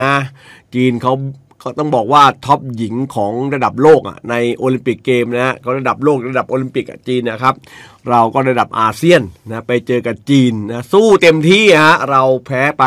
นะจีนเขาต้องบอกว่าท็อปหญิงของระดับโลกในโอลิมปิกเกมนะเขาระดับโลกระดับโอลิมปิกจีนนะครับเราก็ระดับอาเซียนนะไปเจอกับจีนนะสู้เต็มที่เราแพ้ไป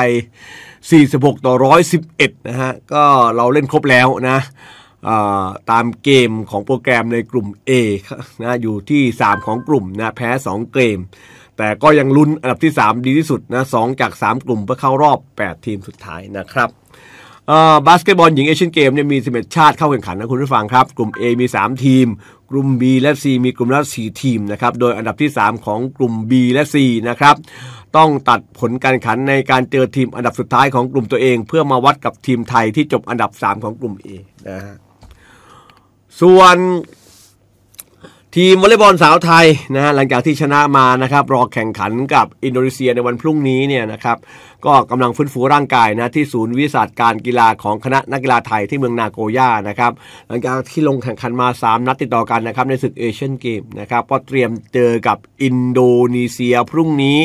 46-111นะฮะก็เราเล่นครบแล้วนะตามเกมของโปรแกรมในกลุ่ม A นะอยู่ที่3ของกลุ่มนะแพ้2เกมแต่ก็ยังลุ้นอันดับที่3ดีที่สุดนะ2จาก3กลุ่มเพื่อเข้ารอบ8ทีมสุดท้ายนะครับบาสเกตบอลหญิงเอเชียนเกมเนี่ยมี11ชาติเข้าแข่งขันนะคุณผู้ฟังครับกลุ่ม A มี3ทีมกลุ่ม B และ C มีกลุ่มละ4ทีมนะครับโดยอันดับที่3ของกลุ่ม B และ C นะครับต้องตัดผลการแข่งขันในการเจอทีมอันดับสุดท้ายของกลุ่มตัวเองเพื่อมาวัดกับทีมไทยที่จบอันดับ3ของกลุ่ม A นะฮะส่วนทีมวอลเลย์บอลสาวไทยนะหลังจากที่ชนะมานะครับรอแข่งขันกับอินโดนีเซียในวันพรุ่งนี้เนี่ยนะครับก็กำลังฟื้นฟูร่างกายนะที่ศูนย์วิทยาศาสตร์การกีฬาของคณะนักกีฬาไทยที่เมืองนาโกย่านะครับหลังจากที่ลงแข่งขันมา3นัดติดต่อกันนะครับในศึกเอเชียนเกมนะครับก็เตรียมเจอกับอินโดนีเซียพรุ่งนี้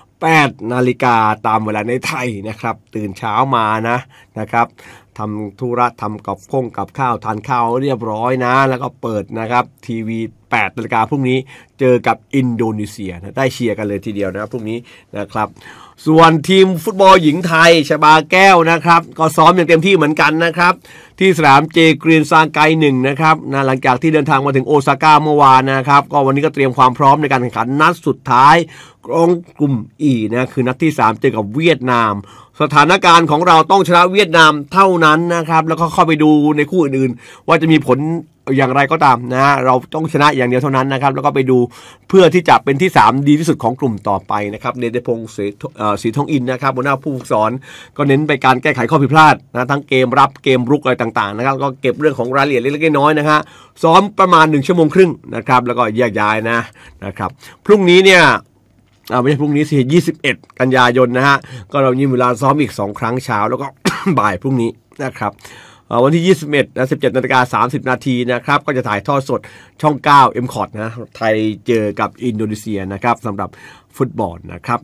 8 นาฬิกาตามเวลาในไทยนะครับตื่นเช้ามานะครับทำธุระทำกับข้าวทานข้าวเรียบร้อยนะแล้วก็เปิดนะครับทีวี8 นาฬิกาพรุ่งนี้เจอกับอินโดนีเซียนะได้เชียร์กันเลยทีเดียวนะครับพรุ่งนี้นะครับส่วนทีมฟุตบอลหญิงไทยชบาแก้วนะครับก็ซ้อมอย่างเต็มที่เหมือนกันนะครับที่สนามเจกรีนซางไก1นะครับนะหลังจากที่เดินทางมาถึงโอซาก้าเมื่อวานนะครับก็วันนี้ก็เตรียมความพร้อมในการแข่งขันนัดสุดท้ายของกลุ่ม E นะคือนัดที่3เจอกับเวียดนามสถานการณ์ของเราต้องชนะเวียดนามเท่านั้นนะครับแล้วก็เข้าไปดูในคู่อื่นๆว่าจะมีผลอย่างไรก็ตามนะเราต้องชนะอย่างเดียวเท่านั้นนะครับแล้วก็ไปดูเพื่อที่จะเป็นที่3ดีที่สุดของกลุ่มต่อไปนะครับเนติพงศ์ศรีทองอินนะครับหัวหน้าผู้ฝึกสอนก็เน้นไปการแก้ไขข้อผิดพลาดนะทั้งเกมรับเกมรุกอะไรต่างๆนะครับก็เก็บเรื่องของรายละเอียดเล็กๆน้อยๆนะฮะซ้อมประมาณ1 ชั่วโมงครึ่งนะครับแล้วก็แยกย้ายนะครับพรุ่งนี้เนี่ยไม่ใช่พรุ่งนี้สิ21 กันยายนนะฮะก็เรามีเวลาซ้อมอีก2 ครั้งเช้าแล้วก็ บ่ายพรุ่งนี้นะครับวันที่21 17:30 นาทีนะครับก็จะถ่ายทอดสดช่อง9 M-KOT นะไทยเจอกับอินโดนีเซียนะครับสำหรับฟุตบอลนะครับ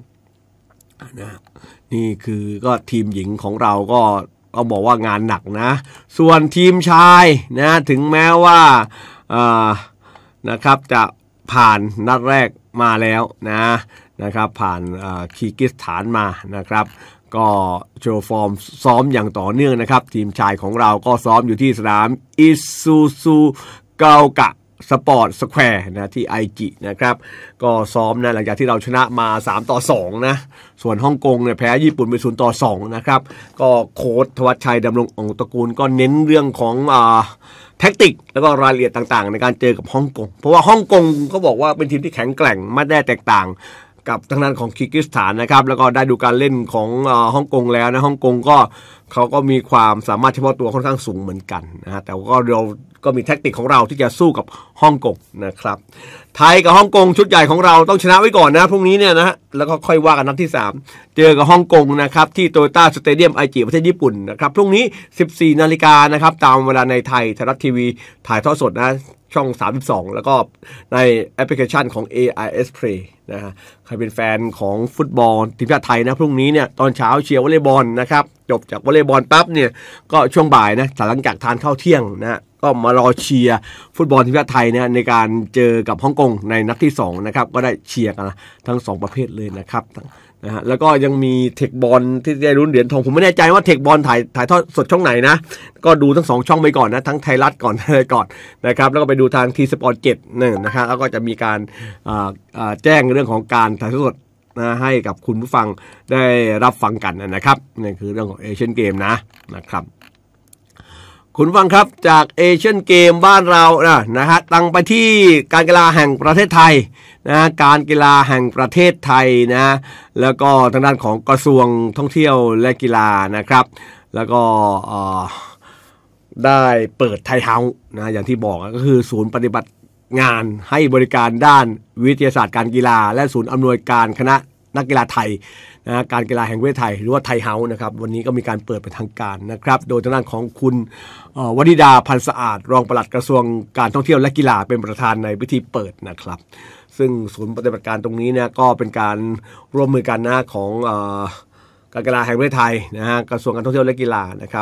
นี่คือก็ทีมหญิงของเราก็บอกว่างานหนักนะส่วนทีมชายนะถึงแม้ว่านะครับจะผ่านนัดแรกมาแล้วนะครับผ่านคีร์กิสถานมานะครับก็โชว์ฟอร์มซ้อมอย่างต่อเนื่องนะครับทีมชายของเราก็ซ้อมอยู่ที่สนามอิซูซูเกากะสปอร์ตสแควร์นะที่ไอจินะครับก็ซ้อมนะหลังจากที่เราชนะมา3-2นะส่วนฮ่องกงเนี่ยแพ้ญี่ปุ่นไป0-2นะครับก็โค้ชธวัชชัยดำรงองค์ตระกูลก็เน้นเรื่องของแท็กติกแล้วก็รายละเอียดต่างๆในการเจอกับฮ่องกงเพราะว่าฮ่องกงเขาบอกว่าเป็นทีมที่แข็งแกร่งไม่ได้แตกต่างกับทางด้านของคีร์กิสถานนะครับแล้วก็ได้ดูการเล่นของฮ่องกงแล้วนะฮ่องกงก็เขาก็มีความสามารถเฉพาะตัวค่อนข้างสูงเหมือนกันนะแต่ก็เราก็มีแท็กติกของเราที่จะสู้กับฮ่องกงนะครับไทยกับฮ่องกงชุดใหญ่ของเราต้องชนะไว้ก่อนนะพรุ่งนี้เนี่ยนะแล้วก็ค่อยว่ากันนัดที่3เจอกับฮ่องกงนะครับที่โตโยต้าสเตเดียมไอจิประเทศญี่ปุ่นนะครับพรุ่งนี้ 14 นาฬิกานะครับตามเวลาในไทยไทยรัฐทีวีถ่ายทอดสดนะช่อง32แล้วก็ในแอปพลิเคชันของ AIS Play นะฮะใครเป็นแฟนของฟุตบอลทีมชาติไทยนะพรุ่งนี้เนี่ยตอนเช้าเชียร์วอลเลย์บอลนะครับจบจากวอลเลย์บอลปั๊บเนี่ยก็ช่วงบ่ายนะหลังจากทานข้าวเที่ยงนะก็มารอเชียร์ฟุตบอลทีมชาติไทยนะในการเจอกับฮ่องกงในนัดที่2นะครับก็ได้เชียร์กันทั้ง2ประเภทเลยนะครับนะฮะแล้วก็ยังมีเทคบอลที่ได้ลุ้นเหรียญทองผมไม่แน่ใจว่าเทคบอลถ่ายทอดสดช่องไหนนะก็ดูทั้ง2ช่องไปก่อนนะทั้งไทยรัฐก่อนอะไรก่อนนะครับแล้วก็ไปดูทางทีสปอร์ต7นะครับแล้วก็จะมีการแจ้งเรื่องของการถ่ายทอดสดนะให้กับคุณผู้ฟังได้รับฟังกันนะครับนี่คือเรื่องของเอเชียนเกมนะครับคุณฟังครับจากเอเชียนเกมบ้านเรานะฮะตั้งไปที่การกีฬาแห่งประเทศไทยนะการกีฬาแห่งประเทศไทยนะแล้วก็ทางด้านของกระทรวงท่องเที่ยวและกีฬานะครับแล้วก็ได้เปิดไทยเฮาส์นะอย่างที่บอกก็คือศูนย์ปฏิบัติงานให้บริการด้านวิทยาศาสตร์การกีฬาและศูนย์อำนวยการคณะนักกีฬาไทยนะการกีฬาแห่งประเทศไทยหรือว่าไทยเฮาส์นะครับวันนี้ก็มีการเปิดเป็นทางการนะครับโดยทางด้านของคุณวนิดาพันธ์สะอาดรองปลัดกระทรวงการท่องเที่ยวและกีฬาเป็นประธานในพิธีเปิดนะครับซึ่งศูนย์ปฏิบัติการตรงนี้เนี่ยก็เป็นการร่วมมือกันนะของการกีฬาแห่งประเทศไทยนะฮะกระทรวงการท่องเที่ยวและกีฬานะครับ